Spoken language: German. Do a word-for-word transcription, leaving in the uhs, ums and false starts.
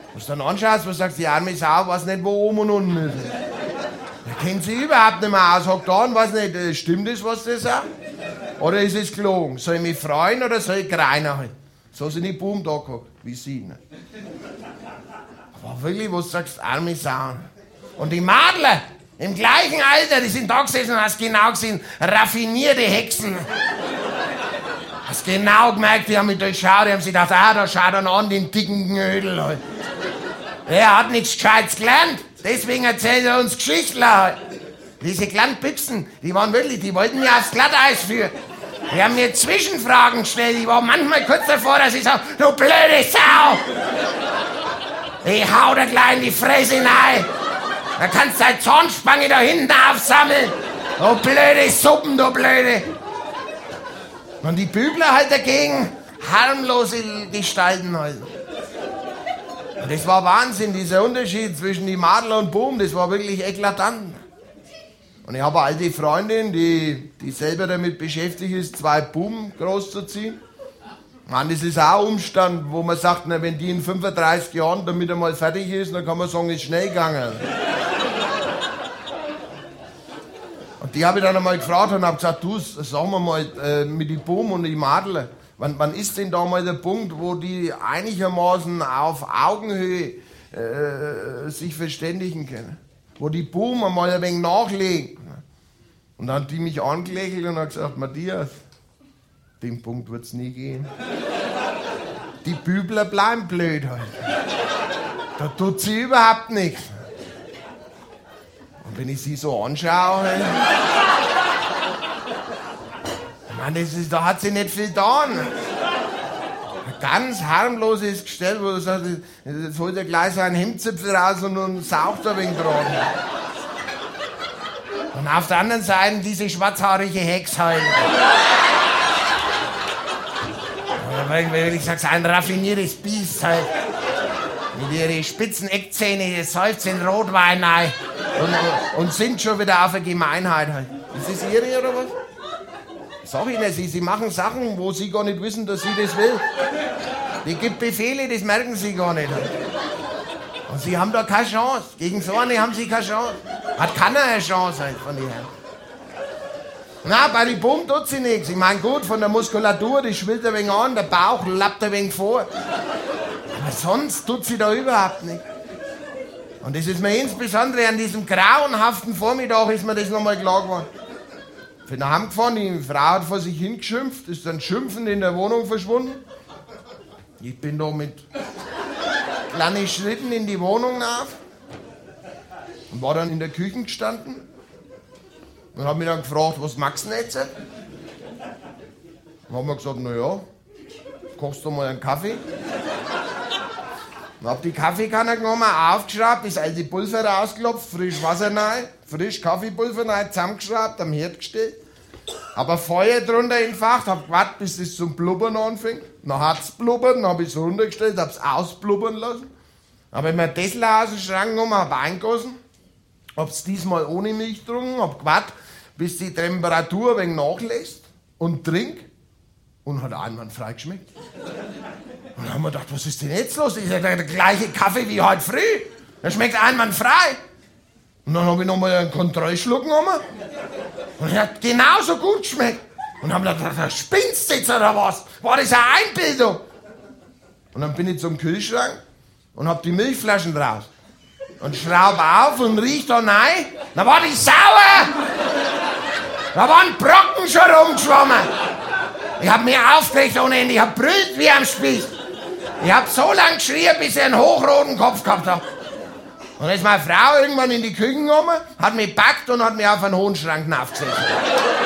Was du dann anschaust, was sagst, die arme Sau weiß nicht, wo oben und unten ist. Er kennt sie überhaupt nicht mehr aus, hockt da und weiß nicht, stimmt das, was das sagt? Oder ist es gelogen? Soll ich mich freuen oder soll ich greinen halt? So sind die Buben da gehockt, wie sie. Ne? Aber wirklich, was sagst du, arme Sau. Und die Madler, im gleichen Alter, die sind da gesessen und hast genau gesehen, raffinierte Hexen. Hast genau gemerkt, die haben mich durchschaut, die haben sich gedacht, ah, da schaut er an, den dicken Knödel halt. Er hat nichts Gescheites gelernt, deswegen erzählt er uns Geschichten halt. Diese kleinen Büchsen, die waren wirklich, die wollten mich aufs Glatteis führen. Die haben mir Zwischenfragen gestellt, ich war manchmal kurz davor, dass ich sage, du blöde Sau! Ich hau dir gleich in die Fresse hinein. Da kannst du deine Zornspange da hinten aufsammeln. Du blöde Suppen, du blöde. Und die Bügler halt dagegen, harmlose Gestalten halt. Und das war Wahnsinn, dieser Unterschied zwischen die Madler und Buben, das war wirklich eklatant. Und ich habe eine alte Freundin, die, die selber damit beschäftigt ist, zwei Buben großzuziehen. Man, das ist auch ein Umstand, wo man sagt, na, wenn die in fünfunddreißig Jahren damit einmal fertig ist, dann kann man sagen, ist schnell gegangen. Und die habe ich dann einmal gefragt und habe gesagt, du, sagen wir mal, äh, mit den Buben und den Madler, wann, wann ist denn da mal der Punkt, wo die einigermaßen auf Augenhöhe äh, sich verständigen können? Wo die Buben einmal ein wenig nachlegen. Und dann hat die mich angelächelt und hat gesagt, Matthias, den Punkt wird es nie gehen. Die Bübler bleiben blöd halt. Da tut sie überhaupt nichts. Und wenn ich sie so anschaue, halt, Mann, das ist, da hat sie nicht viel getan. Ein ganz harmloses Gestell, wo du sagst, jetzt holt er gleich so einen Hemdzipfel raus und, und saugt ein wenig dran. Und auf der anderen Seite diese schwarzhaarige Hex halt. Weil ich sag's, ein raffiniertes Biest halt. Mit ihren spitzen Eckzähne, seufzt in Rotwein rein. Und, und sind schon wieder auf der Gemeinheit halt. Ist das ihre oder was? Sag ich nicht, sie, sie machen Sachen, wo sie gar nicht wissen, dass sie das will. Die gibt Befehle, das merken sie gar nicht. Und sie haben da keine Chance. Gegen so eine haben sie keine Chance. Hat keiner eine Chance halt von ihr. Na, bei den Buben tut sie nichts. Ich meine, gut, von der Muskulatur, die schwillt ein wenig an, der Bauch lappt ein wenig vor. Aber sonst tut sie da überhaupt nichts. Und das ist mir insbesondere an diesem grauenhaften Vormittag ist mir das nochmal klar geworden. Ich bin nach Hause gefahren, die Frau hat vor sich hingeschimpft, ist dann schimpfend in der Wohnung verschwunden. Ich bin da mit kleinen Schritten in die Wohnung nach und war dann in der Küche gestanden und habe mich dann gefragt, was magst du denn jetzt? Dann haben wir gesagt, na ja, kochst du mal einen Kaffee? Dann hab die Kaffeekanne genommen, aufgeschraubt, das alte Pulver rausgeklopft, frisch Wasser rein, frisch Kaffeepulver rein, zusammengeschraubt, am Herd gestellt. Hab ein Feuer drunter entfacht, hab gewartet, bis es zum Blubbern anfängt. Dann hat's blubbert, dann hab ich's runtergestellt, hab's ausblubbern lassen. Hab ich mir ein Tessel aus dem Schrank genommen, hab eingegossen. Hab's diesmal ohne Milch getrunken, hab gewartet, bis die Temperatur ein wenig nachlässt und trink. Und hat einwandfrei geschmeckt. Und dann haben wir gedacht, was ist denn jetzt los? Das ist ja der gleiche Kaffee wie heute früh. Der schmeckt einwandfrei. Und dann habe ich nochmal einen Kontrollschluck genommen. Und er hat genauso gut geschmeckt. Und dann haben wir gedacht, da spinnst du jetzt oder was? War das eine Einbildung? Und dann bin ich zum Kühlschrank und hab die Milchflaschen raus. Und schraube auf und riech da rein. Da war die sauer. Da waren Brocken schon rumgeschwommen. Ich hab mich aufgeregt ohne Ende. Ich hab brüllt wie am Spieß. Ich hab so lange geschrien, bis ich einen hochroten Kopf gehabt hab. Und dann ist meine Frau irgendwann in die Küche gekommen, hat mich gepackt und hat mich auf einen hohen Schrank aufgesetzt.